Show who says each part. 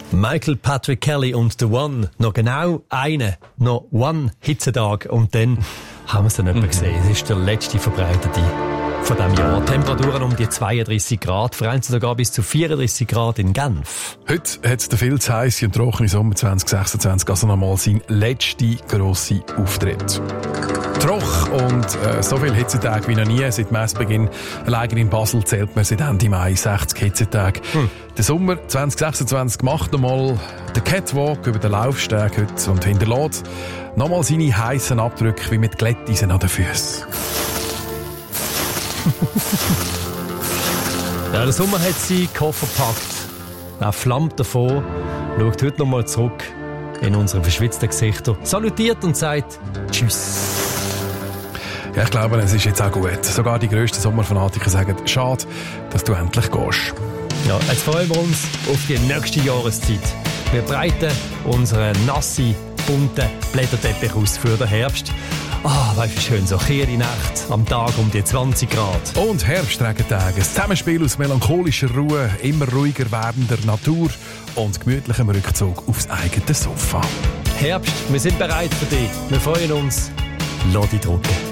Speaker 1: Michael Patrick Kelly und The One. Noch genau noch One Hitzentag. Und dann haben wir es dann etwa gesehen. Es ist der letzte verbreitete von diesem Jahr. Temperaturen um die 32 Grad, vereinzelt sogar bis zu 34 Grad in Genf.
Speaker 2: Heute hat es den viel zu heissen und trockenen Sommer 2026 also nochmal sein letzter grosser Auftritt. Troch und so viele Hitzetage wie noch nie. Seit Messbeginn allein in Basel zählt man seit Ende Mai 60 Hitzetage. Der Sommer 2026 macht nochmal den Catwalk über den Laufsteg heute und hinterlässt nochmal seine heissen Abdrücke wie mit Glätteisen an den Füßen.
Speaker 1: Ja, der Sommer hat seinen Koffer gepackt. Er flammt davon, schaut heute nochmal zurück in unsere verschwitzten Gesichter, salutiert und sagt Tschüss.
Speaker 2: Ja, ich glaube, es ist jetzt auch gut. Sogar die grössten Sommerfanatiker sagen, schade, dass du endlich gehst.
Speaker 1: Ja, jetzt freuen wir uns auf die nächste Jahreszeit. Wir breiten unseren nassen, bunten Blätterteppich aus für den Herbst. Weißt du, schön, so kühle Nacht, am Tag um die 20 Grad.
Speaker 2: Und Herbstregentage, ein Zusammenspiel aus melancholischer Ruhe, immer ruhiger werdender Natur und gemütlichem Rückzug aufs eigene Sofa.
Speaker 1: Herbst, wir sind bereit für dich. Wir freuen uns. Lass dich drucken.